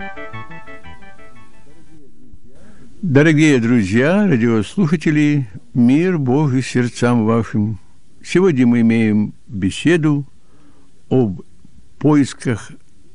Дорогие друзья, радиослушатели, мир Божий сердцам вашим. Сегодня мы имеем беседу о поисках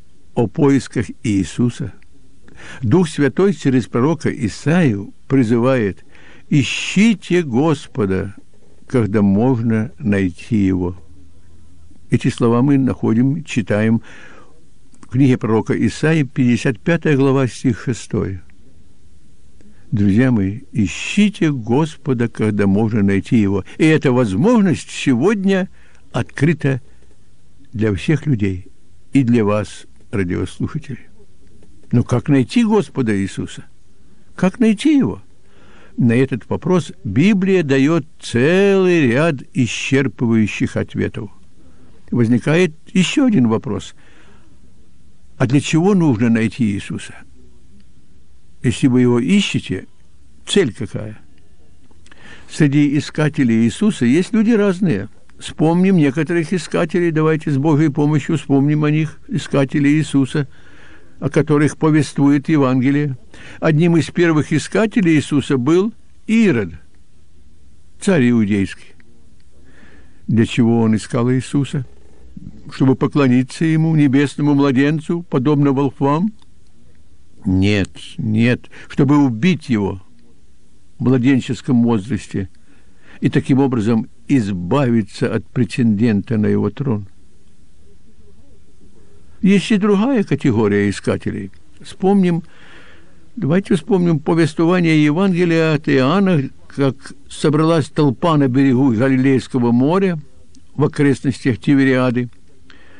Иисуса. Дух Святой через пророка Исаию призывает: «Ищите Господа, когда можно найти Его». Эти слова мы находим, читаем в книге пророка Исаии, 55 глава, стих 6. Друзья мои, ищите Господа, когда можно найти Его. И эта возможность сегодня открыта для всех людей и для вас, радиослушатели. Но как найти Господа Иисуса? Как найти Его? На этот вопрос Библия дает целый ряд исчерпывающих ответов. Возникает еще один вопрос. А для чего нужно найти Иисуса? Если вы Его ищете, цель какая? Среди искателей Иисуса есть люди разные. Вспомним некоторых искателей. Давайте с Божьей помощью вспомним о них, искателей Иисуса, о которых повествует Евангелие. Одним из первых искателей Иисуса был Ирод, царь иудейский. Для чего он искал Иисуса? Чтобы поклониться Ему, небесному младенцу, подобно волхвам? Нет, чтобы убить Его в младенческом возрасте и таким образом избавиться от претендента на Его трон. Есть и другая категория искателей. Давайте вспомним повествование Евангелия от Иоанна, как собралась толпа на берегу Галилейского моря в окрестностях Тивериады,